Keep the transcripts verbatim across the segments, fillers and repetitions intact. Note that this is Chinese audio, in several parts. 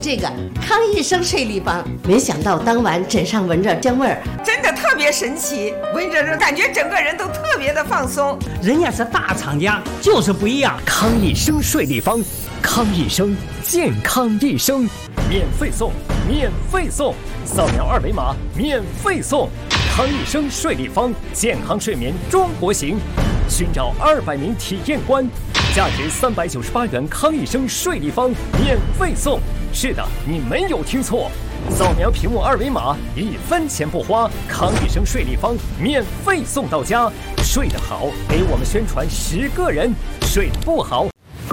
这个康益生睡立方，没想到当晚枕上闻着姜味儿， 真的特别神奇，闻着着感觉整个人都特别的放松。 人家是大厂家，就是不一样。 康益生睡立方，康益生健康一生，免费送，免费送，扫描二维码免费送。康益生睡立方，健康睡眠中国行，寻找二百名体验官，价值三百九十八元。康益生睡立方免费送。是的，你没有听错，扫描屏幕二维码，一分钱不花，康益生睡立方免费送到家。睡得好，给我们宣传十个人；睡得不好，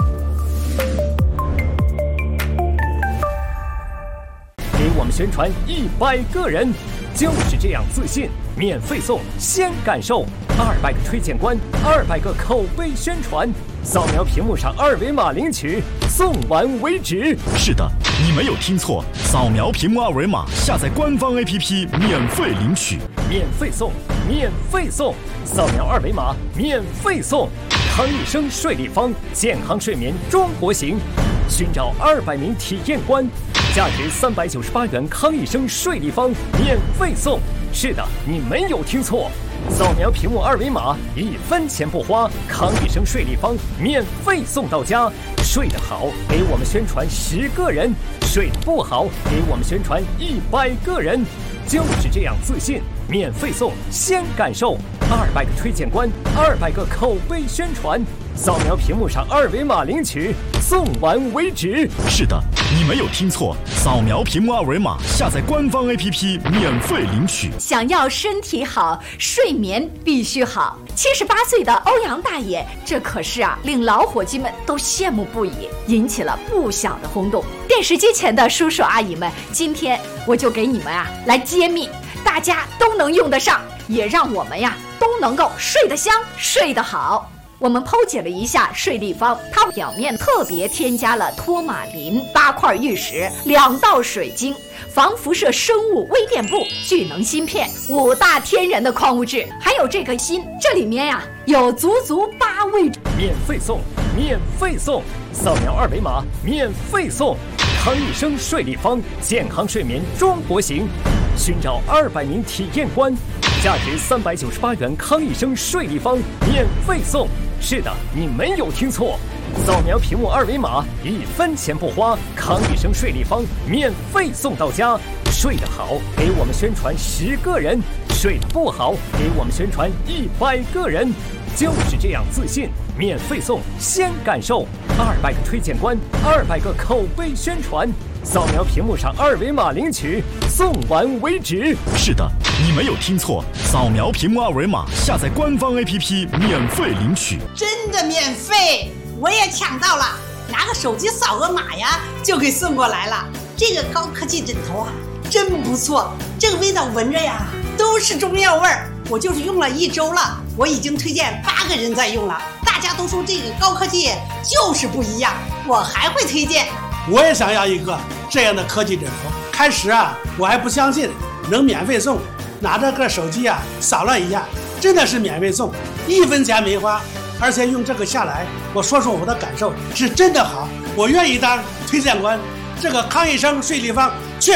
给我们宣传一百个人。就是这样自信，免费送，先感受。二百个推荐官，二百个口碑宣传，扫描屏幕上二维码领取，送完为止。 是的，你没有听错，扫描屏幕二维码，下载官方 A P P 免费领取， 免费送，免费送，扫描二维码免费送。康益生睡立方，健康睡眠中国行，寻找二百名体验官，价值三百九十八元。康益生睡立方免费送。是的，你没有听错，扫描屏幕二维码，一分钱不花，康益生睡立方免费送到家。睡得好，给我们宣传十个人；睡得不好，给我们宣传一百个人。就是这样自信，免费送，先感受。二百个推荐官，二百个口碑宣传，扫描屏幕上二维码领取，送完为止。 是的，你没有听错，扫描屏幕二维码，下载官方 A P P 免费领取。 想要身体好，睡眠必须好。七十八岁的欧阳大爷，这可是啊，令老伙计们都羡慕不已，引起了不小的轰动。电视机前的叔叔阿姨们，今天我就给你们啊来揭秘，大家都能用得上，也让我们呀都能够睡得香，睡得好。我们剖解了一下睡立方，它表面特别添加了托马林、八块玉石、两道水晶、防辐射生物微电布、聚能芯片、五大天然的矿物质，还有这个锌，这里面呀有足足八味。 免费送，免费送，扫描二维码免费送。康益生睡立方，健康睡眠中国行，寻找二百名体验官，价值三百九十八元。康益生睡立方免费送。是的，你没有听错，扫描屏幕二维码，一分钱不花，康益生睡立方免费送到家。睡得好，给我们宣传十个人；睡得不好，给我们宣传一百个人。就是这样自信，免费送，先感受。二百个推荐官，二百个口碑宣传，扫描屏幕上二维码领取，送完为止。 是的，你没有听错，扫描屏幕二维码，下载官方 A P P 免费领取。 真的免费，我也抢到了，拿个手机扫个码呀，就给送过来了。这个高科技枕头啊，真不错，这个味道闻着呀都是中药味儿。我就是用了一周了，我已经推荐八个人在用了，大家都说这个高科技就是不一样，我还会推荐。 我也想要一个这样的科技枕头。开始啊，我还不相信能免费送，拿着个手机啊扫了一下，真的是免费送，一分钱没花，而且用这个下来，我说说我的感受，是真的好，我愿意当推荐官。这个康益生睡立方确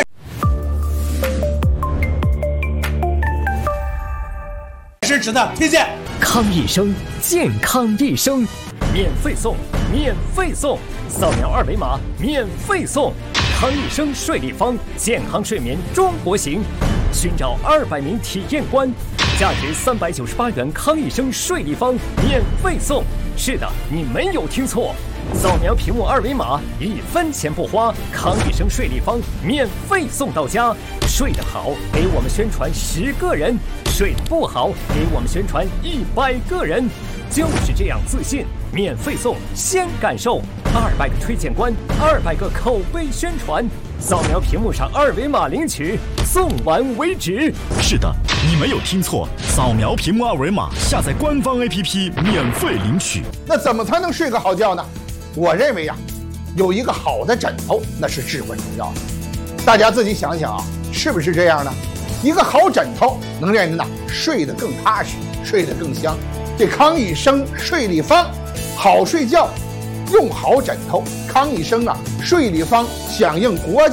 实值得推荐。 康益生健康一生，免费送，免费送，扫描二维码免费送。康益生睡立方，健康睡眠中国行，寻找二百名体验官，价值三百九十八元。康益生睡立方免费送。是的，你没有听错，扫描屏幕二维码，一分钱不花，康益生睡立方免费送到家。睡得好，给我们宣传十个人；睡得不好，给我们宣传一百个人。就是这样自信，免费送，先感受。二百个推荐官，二百个口碑宣传，扫描屏幕上二维码领取，送完为止。 是的，你没有听错，扫描屏幕二维码，下载官方 A P P 免费领取。 那怎么才能睡个好觉呢？我认为呀、啊，有一个好的枕头那是至关重要的。大家自己想想啊，是不是这样呢？一个好枕头能让人呐睡得更踏实，睡得更香。这康益生睡立方，好睡觉用好枕头，康一生啊，睡立方响应国家